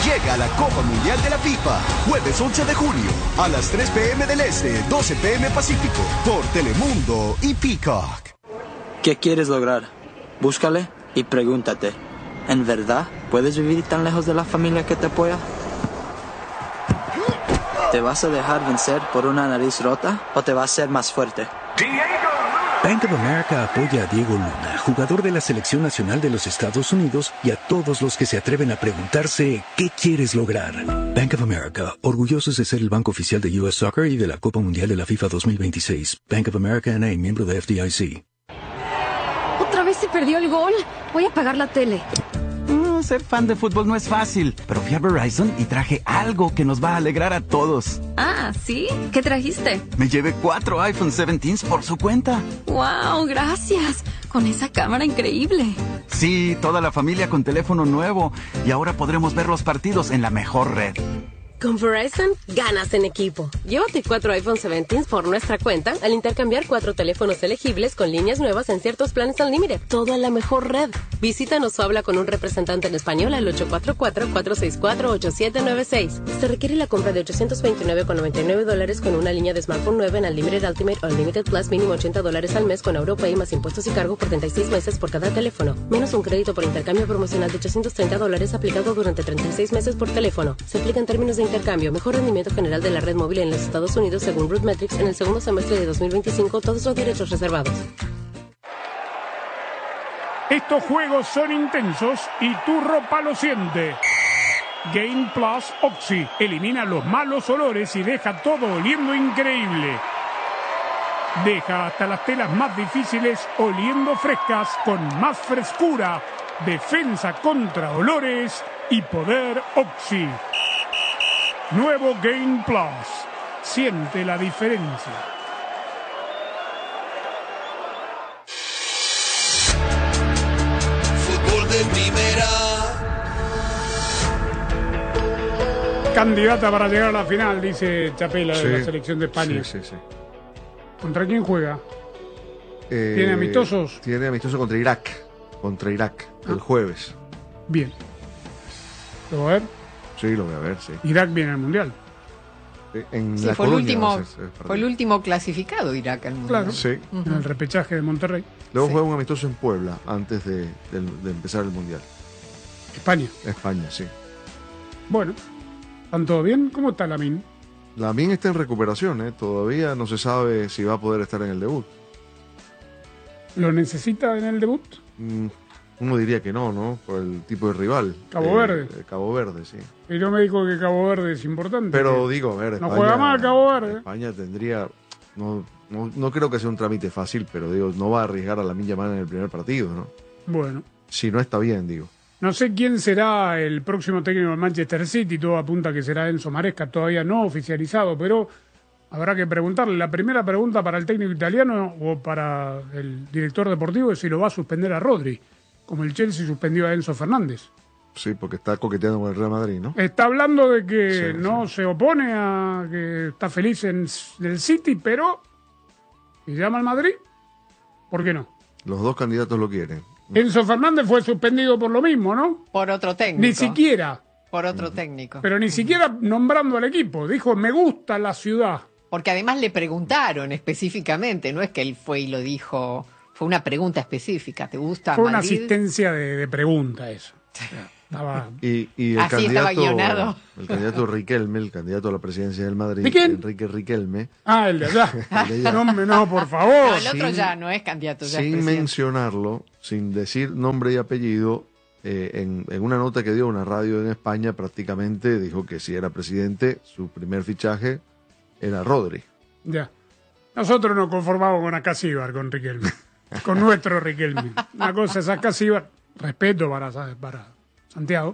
Llega a la Copa Mundial de la FIFA, jueves 11 de junio, a las 3 p.m. del Este, 12 p.m. Pacífico, por Telemundo y Peacock. ¿Qué quieres lograr? Búscale y pregúntate, ¿en verdad puedes vivir tan lejos de la familia que te apoya? ¿Te vas a dejar vencer por una nariz rota o te vas a ser más fuerte? Bank of America apoya a Diego Luna, jugador de la Selección Nacional de los Estados Unidos, y a todos los que se atreven a preguntarse ¿qué quieres lograr? Bank of America, orgullosos de ser el banco oficial de US Soccer y de la Copa Mundial de la FIFA 2026. Bank of America N.A., miembro de FDIC. ¿Otra vez se perdió el gol? Voy a apagar la tele. Ser fan de fútbol no es fácil, pero fui a Verizon y traje algo que nos va a alegrar a todos. Ah, ¿sí? ¿Qué trajiste? Me llevé 4 iPhone 17s por su cuenta. ¡Wow! Gracias. Con esa cámara increíble. Sí, toda la familia con teléfono nuevo. Y ahora podremos ver los partidos en la mejor red. Con Verizon, ganas en equipo. Llévate 4 iPhone 17 por nuestra cuenta al intercambiar 4 teléfonos elegibles con líneas nuevas en ciertos planes al límite. Todo en la mejor red. Visítanos o habla con un representante en español al 844-464-8796. Se requiere la compra de $829.99 con una línea de smartphone nueva en Unlimited Ultimate o Unlimited Plus, mínimo $80 al mes con AuroPay más impuestos y cargo por 36 meses por cada teléfono. Menos un crédito por intercambio promocional de $830 aplicado durante 36 meses por teléfono. Se aplica en términos de intercambio. Mejor rendimiento general de la red móvil en los Estados Unidos según RootMetrics en el segundo semestre de 2025. Todos los derechos reservados. Estos juegos son intensos y tu ropa lo siente. Game Plus Oxy elimina los malos olores y deja todo oliendo increíble. Deja hasta las telas más difíciles oliendo frescas con más frescura, defensa contra olores y poder Oxy. Nuevo Game Plus. Siente la diferencia. Fútbol de primera. Candidata para llegar a la final, dice Chapela, de la selección de España. Sí. ¿Contra quién juega? ¿Tiene amistosos? Tiene amistosos contra Irak. El jueves. Bien. ¿Lo va a ver? Sí, lo voy a ver, sí. Irak viene al Mundial. Fue el último clasificado Irak al Mundial. Claro, sí. En el repechaje de Monterrey. Luego juega un amistoso en Puebla antes de empezar el Mundial. España, sí. Bueno, ¿están todo bien? ¿Cómo está Lamine? Lamine está en recuperación, todavía no se sabe si va a poder estar en el debut. ¿Lo necesita en el debut? Uno diría que no, por el tipo de rival. Cabo Verde. Cabo Verde, sí. Y yo me dijo que Cabo Verde es importante. Pero digo, a ver, no España, juega mal Cabo Verde. España tendría, no creo que sea un trámite fácil, pero digo, no va a arriesgar a Lamine Yamal en el primer partido, ¿no? Bueno. Si no está bien, digo. No sé quién será el próximo técnico del Manchester City, todo apunta que será Enzo Maresca, todavía no oficializado, pero habrá que preguntarle. La primera pregunta para el técnico italiano o para el director deportivo es si lo va a suspender a Rodri, como el Chelsea suspendió a Enzo Fernández. Sí, porque está coqueteando con el Real Madrid, ¿no? Está hablando de que se opone a que está feliz en el City, pero si llama al Madrid, ¿por qué no? Los dos candidatos lo quieren. Enzo Fernández fue suspendido por lo mismo, ¿no? Por otro técnico. Ni siquiera. Por otro técnico. Pero ni siquiera nombrando al equipo. Dijo, me gusta la ciudad. Porque además le preguntaron específicamente, no es que él fue y lo dijo, fue una pregunta específica. ¿Te gusta Fue Madrid? Una asistencia de pregunta eso. Y el así estaba guionado. El candidato Riquelme, el candidato a la presidencia del Madrid, ¿De quién? Enrique Riquelme. Ah, el de allá. No, por favor. No, el otro ya no es candidato, ya sin es presidente. mencionarlo, sin decir nombre y apellido, en una nota que dio a una radio en España, prácticamente dijo que si era presidente, su primer fichaje era Rodri. Ya. Nosotros nos conformamos con Acasíbar, con Riquelme. Con nuestro Riquelme. Una cosa es Acasíbar, respeto para Santiago.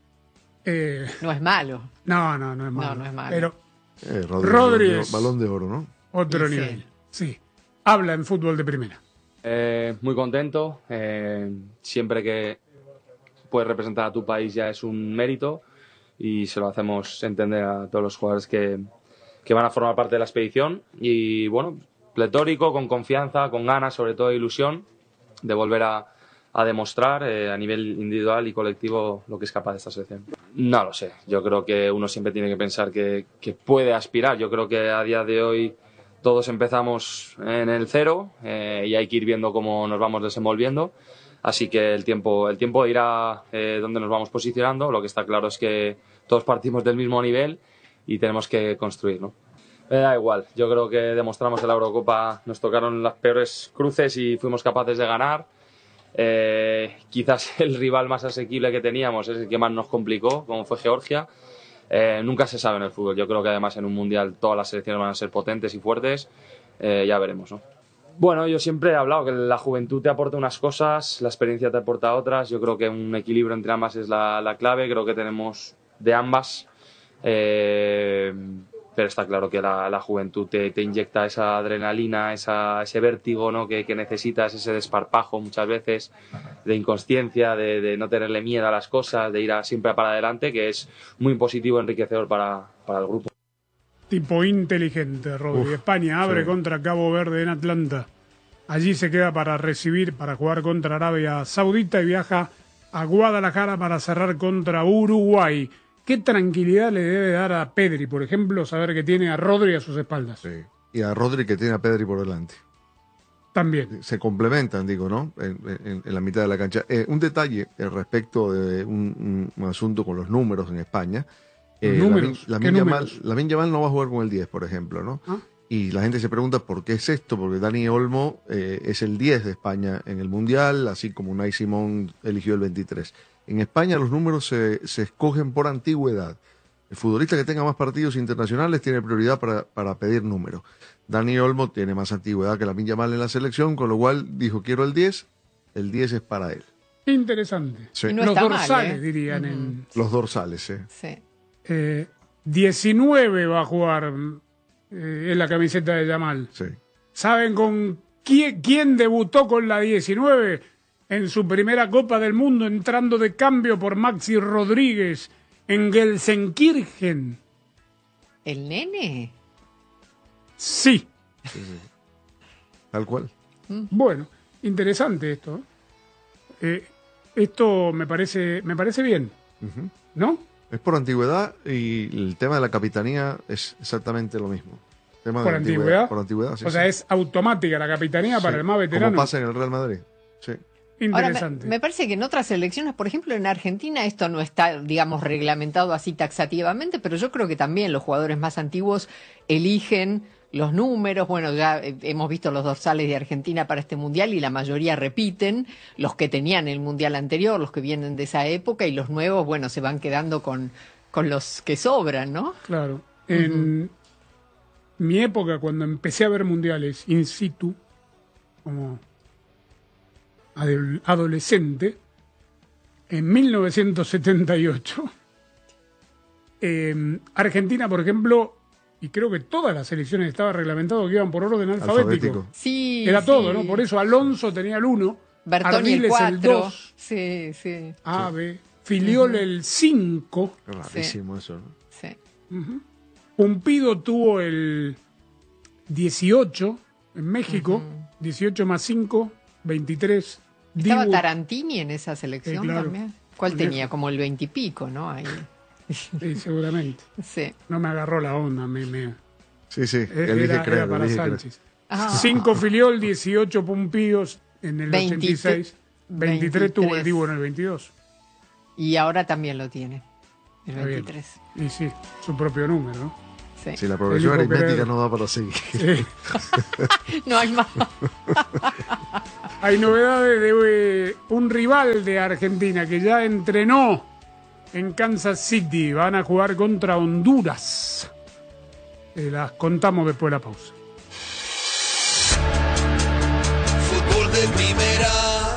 No es malo. No es malo. No es malo. Pero Rodri es balón de oro, ¿no? Otro nivel. Sí. Habla en fútbol de primera. Muy contento. Siempre que puedes representar a tu país ya es un mérito y se lo hacemos entender a todos los jugadores que van a formar parte de la expedición. Y bueno, pletórico, con confianza, con ganas, sobre todo ilusión de volver a demostrar a nivel individual y colectivo lo que es capaz de esta selección. No lo sé. Yo creo que uno siempre tiene que pensar que puede aspirar. Yo creo que a día de hoy todos empezamos en el cero y hay que ir viendo cómo nos vamos desenvolviendo. Así que el tiempo dirá dónde nos vamos posicionando. Lo que está claro es que todos partimos del mismo nivel y tenemos que construir, ¿no? Me da igual. Yo creo que demostramos en la Eurocopa, nos tocaron las peores cruces y fuimos capaces de ganar. Quizás el rival más asequible que teníamos es el que más nos complicó, como fue Georgia. Nunca se sabe en el fútbol. Yo creo que además en un mundial todas las selecciones van a ser potentes y fuertes. Ya veremos, ¿no? Bueno, yo siempre he hablado que la juventud te aporta unas cosas, la experiencia te aporta otras. Yo creo que un equilibrio entre ambas es la clave. Creo que tenemos de ambas. Pero está claro que la juventud te inyecta esa adrenalina, ese vértigo, ¿no? que necesitas, ese desparpajo muchas veces de inconsciencia, de no tenerle miedo a las cosas, de ir siempre para adelante, que es muy positivo, enriquecedor para el grupo. Tipo inteligente, Rodri. España abre contra Cabo Verde en Atlanta. Allí se queda para jugar contra Arabia Saudita y viaja a Guadalajara para cerrar contra Uruguay. ¿Qué tranquilidad le debe dar a Pedri, por ejemplo, saber que tiene a Rodri a sus espaldas? Sí. Y a Rodri que tiene a Pedri por delante. También. Se complementan, digo, ¿no? En la mitad de la cancha. Un detalle respecto de un asunto con los números en España. ¿Números? Lamine Yamal no va a jugar con el 10, por ejemplo, ¿no? ¿Ah? Y la gente se pregunta por qué es esto, porque Dani Olmo es el 10 de España en el Mundial, así como Unai Simón eligió el 23. En España los números se escogen por antigüedad. El futbolista que tenga más partidos internacionales tiene prioridad para pedir números. Dani Olmo tiene más antigüedad que Lamine Yamal en la selección, con lo cual dijo, quiero el 10 es para él. Interesante. Sí. No los dorsales, mal, dirían. En... Los dorsales, sí. 19 va a jugar en la camiseta de Yamal. Sí. ¿Saben con quién debutó con la 19 en su primera Copa del Mundo, entrando de cambio por Maxi Rodríguez en Gelsenkirchen? ¿El nene? Sí. Sí. Tal cual. Bueno, interesante esto. Esto me parece bien, ¿no? Es por antigüedad y el tema de la capitanía es exactamente lo mismo. Tema ¿Por de antigüedad? Por antigüedad, sí. O sea, es automática la capitanía para el más veterano. Como pasa en el Real Madrid. Sí. Interesante. Ahora, me parece que en otras elecciones, por ejemplo en Argentina, esto no está, digamos, reglamentado así taxativamente, pero yo creo que también los jugadores más antiguos eligen los números. Bueno, ya hemos visto los dorsales de Argentina para este Mundial y la mayoría repiten los que tenían el Mundial anterior, los que vienen de esa época, y los nuevos, bueno, se van quedando con los que sobran, ¿no? Claro. En mi época, cuando empecé a ver mundiales in situ, como adolescente, en 1978, Argentina, por ejemplo, y creo que todas las selecciones estaba reglamentado que iban por orden alfabético. Sí, era todo, ¿no? Por eso Alonso tenía el 1, Bertoni el 4, el 2, sí. Ave, Filiol el 5. Rarísimo eso, ¿no? Sí. Pumpido tuvo el 18 en México, 18 más 5, 23. ¿Estaba Tarantini en esa selección claro. también? ¿Cuál tenía? Como el 20 y pico, ¿no? Ahí. Sí, seguramente. Sí. No me agarró la onda. Sí. Era para Sánchez. 5 Filiol, 18 Pumpidos en el 86. 23 tuvo el Divo en el 22. Y ahora también lo tiene. El 23. Y sí, su propio número, ¿no? Sí. Si la progresión aritmética no da para seguir. Sí. No hay más. Hay novedades de un rival de Argentina que ya entrenó en Kansas City. Van a jugar contra Honduras. Las contamos después de la pausa. Fútbol de primera.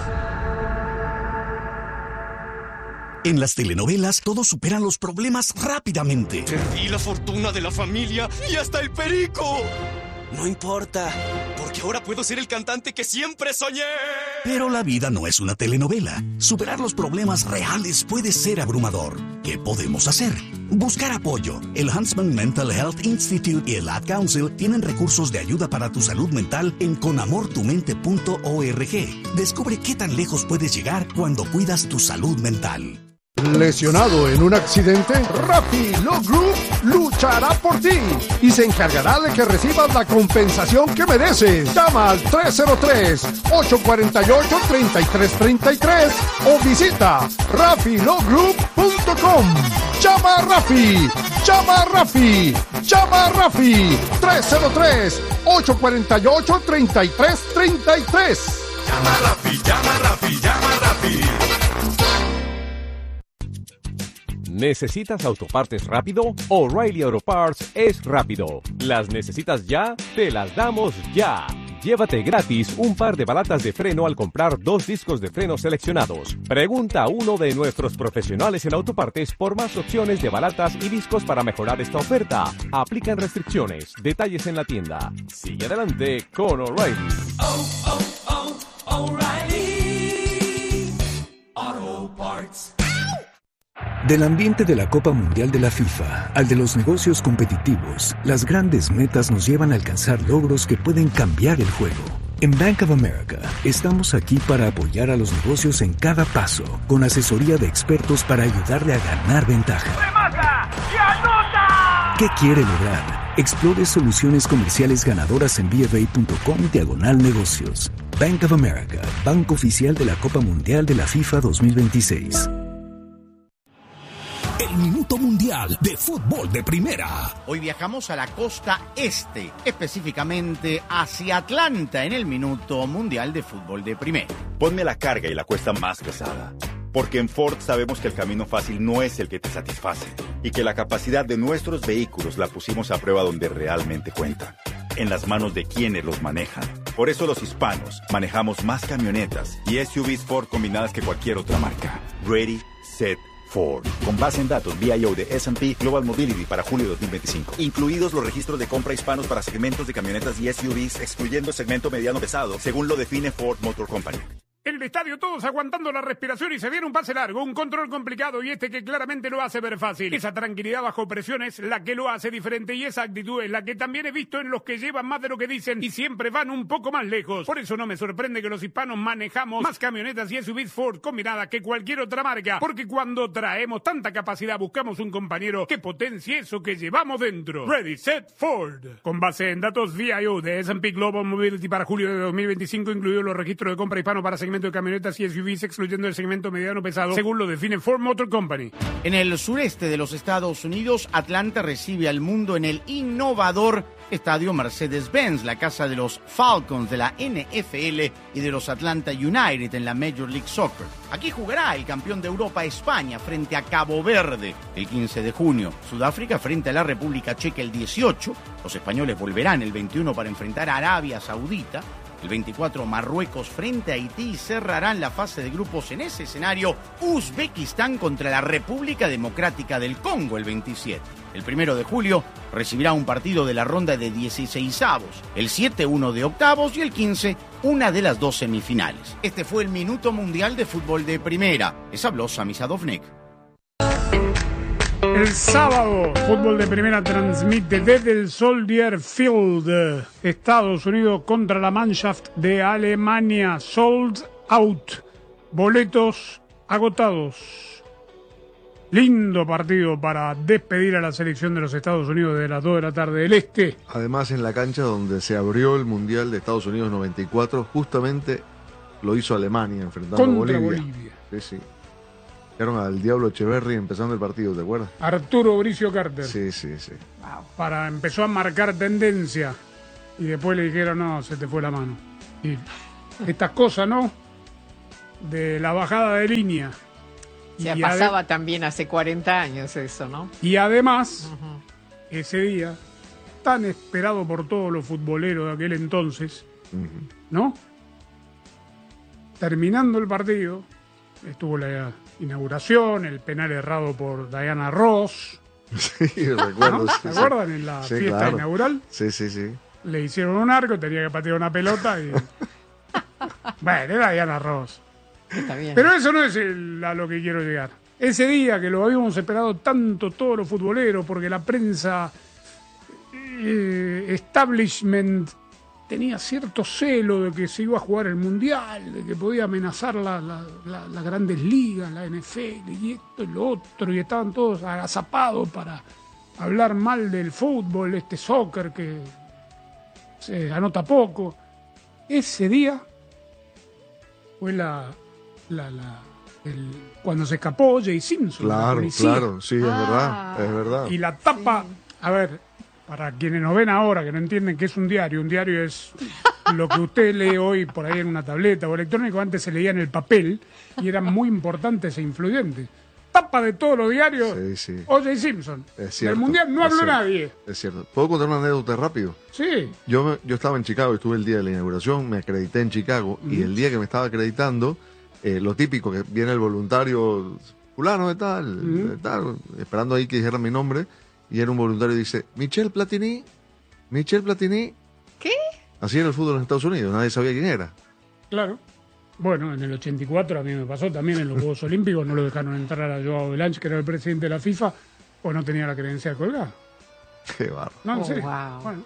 En las telenovelas, todos superan los problemas rápidamente. Perdí la fortuna de la familia y hasta el perico. No importa, porque ahora puedo ser el cantante que siempre soñé. Pero la vida no es una telenovela. Superar los problemas reales puede ser abrumador. ¿Qué podemos hacer? Buscar apoyo. El Huntsman Mental Health Institute y el Ad Council tienen recursos de ayuda para tu salud mental en conamortumente.org. Descubre qué tan lejos puedes llegar cuando cuidas tu salud mental. ¿Lesionado en un accidente? Rappi Law Group luchará por ti y se encargará de que recibas la compensación que mereces. Llama al 303-848-3333 o visita RappiLawGroup.com. Llama a Rappi, llama a Rappi, llama a Rappi. 303-848-3333. Llama a Rappi, llama a Rappi, llama a Rappi. ¿Necesitas autopartes rápido? O'Reilly Auto Parts es rápido. ¿Las necesitas ya? Te las damos ya. Llévate gratis un par de balatas de freno al comprar 2 discos de freno seleccionados. Pregunta a uno de nuestros profesionales en autopartes por más opciones de balatas y discos para mejorar esta oferta. Aplican restricciones. Detalles en la tienda. Sigue adelante con O'Reilly. O'Reilly Auto Parts. Del ambiente de la Copa Mundial de la FIFA al de los negocios competitivos, las grandes metas nos llevan a alcanzar logros que pueden cambiar el juego. En Bank of America estamos aquí para apoyar a los negocios en cada paso, con asesoría de expertos para ayudarle a ganar ventaja. ¡Remata y anota! ¿Qué quiere lograr? Explore soluciones comerciales ganadoras en BofA.com/negocios. Bank of America, banco oficial de la Copa Mundial de la FIFA 2026. El Minuto Mundial de Fútbol de Primera. Hoy viajamos a la costa este, específicamente hacia Atlanta en el Minuto Mundial de Fútbol de Primera. Ponme la carga y la cuesta más pesada. Porque en Ford sabemos que el camino fácil no es el que te satisface y que la capacidad de nuestros vehículos la pusimos a prueba donde realmente cuenta, en las manos de quienes los manejan. Por eso los hispanos manejamos más camionetas y SUVs Ford combinadas que cualquier otra marca. Ready, set, Ford. Con base en datos BIO de S&P Global Mobility para julio de 2025. Incluidos los registros de compra hispanos para segmentos de camionetas y SUVs, excluyendo el segmento mediano pesado, según lo define Ford Motor Company. En el estadio todos aguantando la respiración y se viene un pase largo, un control complicado y que claramente lo hace ver fácil. Esa tranquilidad bajo presión es la que lo hace diferente y esa actitud es la que también he visto en los que llevan más de lo que dicen y siempre van un poco más lejos. Por eso no me sorprende que los hispanos manejamos más camionetas y SUVs Ford combinadas que cualquier otra marca, porque cuando traemos tanta capacidad buscamos un compañero que potencie eso que llevamos dentro. Ready, set, Ford. Con base en datos VIO de S&P Global Mobility para julio de 2025, incluidos los registros de compra hispano para segmentos de camionetas y SUVs, excluyendo el segmento mediano pesado, según lo define Ford Motor Company. En el sureste de los Estados Unidos, Atlanta recibe al mundo en el innovador Estadio Mercedes-Benz, la casa de los Falcons de la NFL y de los Atlanta United en la Major League Soccer. Aquí jugará el campeón de Europa España frente a Cabo Verde el 15 de junio, Sudáfrica frente a la República Checa el 18, los españoles volverán el 21 para enfrentar a Arabia Saudita, el 24 Marruecos frente a Haití y cerrarán la fase de grupos en ese escenario Uzbekistán contra la República Democrática del Congo el 27. El 1 de julio recibirá un partido de la ronda de 16avos, el 7 uno de octavos y el 15 una de las 2 semifinales. Este fue el Minuto Mundial de Fútbol de Primera. Les habló Sami Sadovnik. El sábado, Fútbol de Primera transmite desde el Soldier Field, Estados Unidos contra la Mannschaft de Alemania. Sold out. Boletos agotados. Lindo partido para despedir a la selección de los Estados Unidos de las 2 de la tarde del Este. Además, en la cancha donde se abrió el Mundial de Estados Unidos 94, justamente lo hizo Alemania enfrentando Contra a Bolivia. Sí, sí. Quedaron al Diablo Echeverry empezando el partido, ¿te acuerdas? Arturo Bricio Carter. Sí, sí, sí. Empezó a marcar tendencia y después le dijeron, no, se te fue la mano. Y estas cosas, ¿no? De la bajada de línea. Ya pasaba también hace 40 años eso, ¿no? Y además, ese día, tan esperado por todos los futboleros de aquel entonces, ¿no? Terminando el partido, estuvo la inauguración, el penal errado por Diana Ross. Sí, recuerdo. ¿No? ¿Se acuerdan en la fiesta inaugural? Sí, sí, sí. Le hicieron un arco, tenía que patear una pelota y... Bueno, era Diana Ross. Está bien. Pero eso no es a lo que quiero llegar. Ese día que lo habíamos esperado tanto todos los futboleros, porque la prensa establishment tenía cierto celo de que se iba a jugar el Mundial, de que podía amenazar las grandes ligas, la NFL, y esto y lo otro, y estaban todos agazapados para hablar mal del fútbol, este soccer que se anota poco. Ese día fue cuando se escapó Jay Simpson. Claro, sí, es verdad. Y la tapa, a ver, para quienes nos ven ahora, que no entienden qué es un diario es lo que usted lee hoy por ahí en una tableta o electrónico. Antes se leía en el papel y eran muy importantes e influyentes. Tapa de todos los diarios, O.J. Simpson. Es cierto, del Mundial no habló nadie. Es cierto. ¿Puedo contar una anécdota rápido? Sí. Yo estaba en Chicago, estuve el día de la inauguración, me acredité en Chicago, y el día que me estaba acreditando, lo típico, que viene el voluntario fulano de tal, esperando ahí que dijera mi nombre, y era un voluntario y dice, Michel Platini. ¿Qué? Así era el fútbol en Estados Unidos, nadie sabía quién era. Claro. Bueno, en el 84 a mí me pasó también en los Juegos Olímpicos, no lo dejaron entrar a Joao Belange, que era el presidente de la FIFA, o no tenía la credencial colgada. Qué barro. No, en serio. Bueno,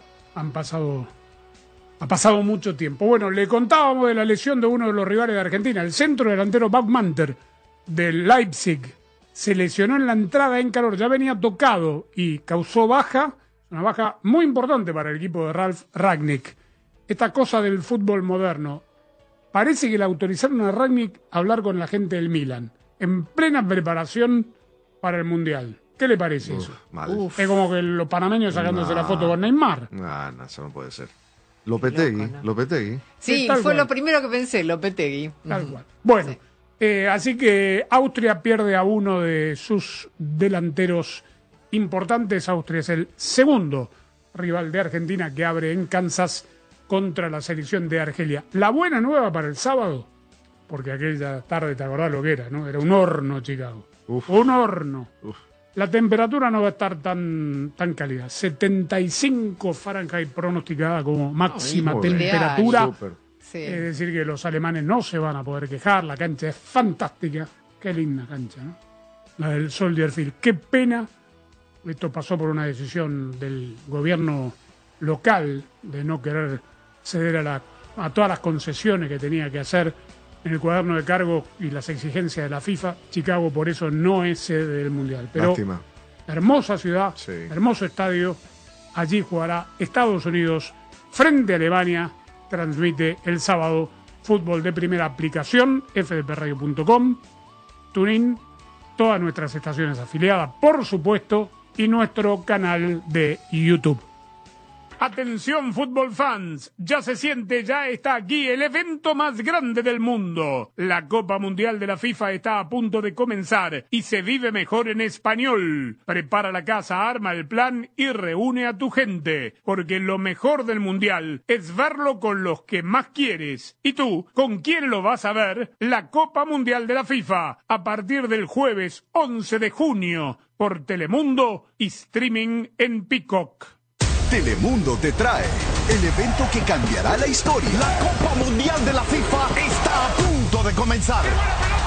ha pasado mucho tiempo. Bueno, le contábamos de la lesión de uno de los rivales de Argentina, el centro delantero Backmanter del Leipzig. Se lesionó en la entrada en calor, ya venía tocado y causó una baja muy importante para el equipo de Ralf Rangnick. Esta cosa del fútbol moderno. Parece que le autorizaron a Rangnick a hablar con la gente del Milan, en plena preparación para el Mundial. ¿Qué le parece eso? Mal. Es como que los panameños sacándose la foto con Neymar. No, eso no puede ser. Lopetegui. Sí, fue lo primero que pensé, Lopetegui. Tal cual. Bueno, así que Austria pierde a uno de sus delanteros importantes. Austria es el segundo rival de Argentina que abre en Kansas contra la selección de Argelia. La buena nueva para el sábado, porque aquella tarde te acordás lo que era, ¿no? Era un horno, Chicago. Un horno. La temperatura no va a estar tan cálida. 75 Fahrenheit pronosticada como máxima temperatura. Sí. Es decir, que los alemanes no se van a poder quejar. La cancha es fantástica. Qué linda cancha, ¿no? La del Soldier Field. Qué pena. Esto pasó por una decisión del gobierno local de no querer ceder a todas las concesiones que tenía que hacer en el cuaderno de cargo y las exigencias de la FIFA. Chicago por eso no es sede del Mundial. Pero lástima. Hermosa ciudad, hermoso estadio. Allí jugará Estados Unidos frente a Alemania. Transmite el sábado fútbol de primera aplicación, fdpradio.com, TuneIn, todas nuestras estaciones afiliadas, por supuesto, y nuestro canal de YouTube. Atención fútbol fans, ya está aquí el evento más grande del mundo. La Copa Mundial de la FIFA está a punto de comenzar y se vive mejor en español. Prepara la casa, arma el plan y reúne a tu gente, porque lo mejor del Mundial es verlo con los que más quieres. ¿Y tú, con quién lo vas a ver? La Copa Mundial de la FIFA, a partir del jueves 11 de junio, por Telemundo y streaming en Peacock. Telemundo te trae el evento que cambiará la historia. La Copa Mundial de la FIFA está a punto de comenzar.